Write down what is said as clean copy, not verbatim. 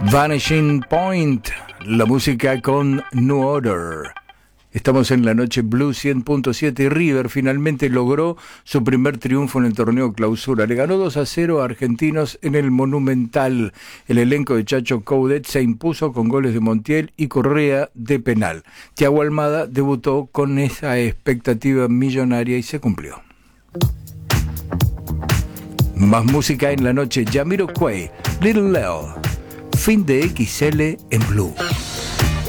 Vanishing Point, la música con New Order. Estamos en la noche Blue 100.7 y River finalmente logró su primer triunfo en el torneo Clausura. Le ganó 2-0 a Argentinos en el Monumental. El elenco de Chacho Coudet se impuso con goles de Montiel y Correa de penal. Thiago Almada debutó con esa expectativa millonaria y se cumplió. Más música en la noche. Jamiroquai, Little Leo. Fin de XL en Blue.